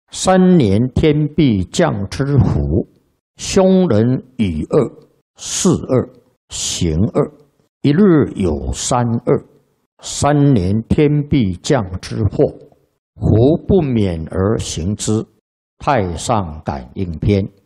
3年天必降之福，凶人与恶，事恶，行恶，一日有3恶。3年天必降之祸，福不免而行之。太上感应篇。